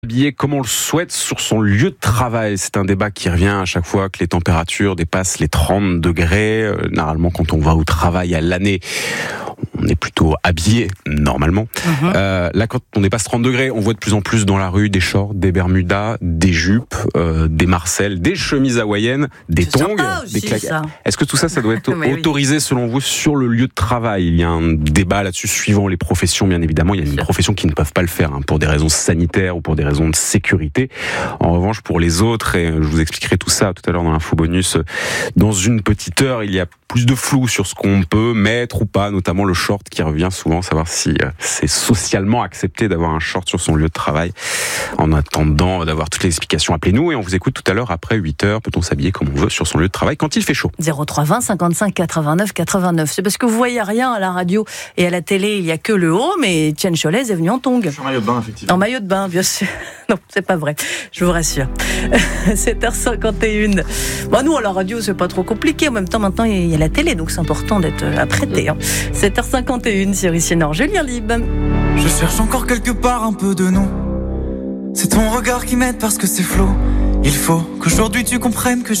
Habillé comme on le souhaite sur son lieu de travail. C'est un débat qui revient à chaque fois que les températures dépassent les 30 degrés. Généralement, quand on va au travail à l'année, on est plutôt habillé, normalement. Là, quand on dépasse 30 degrés, on voit de plus en plus dans la rue des shorts, des bermudas, des jupes, des marcelles, des chemises hawaïennes, des tongs, des claquettes. Est-ce que tout ça, ça doit être autorisé selon vous sur le lieu de travail? Il y a un débat là-dessus suivant les professions, bien évidemment. Il y a une profession qui ne peuvent pas le faire pour des raisons sanitaires ou pour des raisons de sécurité. En revanche, pour les autres, et je vous expliquerai tout ça tout à l'heure dans l'info bonus, dans une petite heure, il y a plus de flou sur ce qu'on peut mettre ou pas, notamment le short qui revient souvent, savoir si c'est socialement accepté d'avoir un short sur son lieu de travail. En attendant d'avoir toutes les explications, appelez-nous et on vous écoute tout à l'heure après 8h. Peut-on s'habiller comme on veut sur son lieu de travail quand il fait chaud? 0320 55 89 89. C'est parce que vous voyez rien à la radio et à la télé, il y a que le haut, mais Étienne Cholet est venu en tongs. En maillot de bain, effectivement. En maillot de bain, bien sûr. Non, c'est pas vrai, je vous rassure. 7h51. Bon, nous, à la radio, c'est pas trop compliqué. En même temps, maintenant, il y a la télé, donc c'est important d'être apprêté. 7h51 sur Ici Nord. Julien Libre. Je cherche encore quelque part un peu de nous. C'est ton regard qui m'aide parce que c'est flou. Il faut qu'aujourd'hui tu comprennes que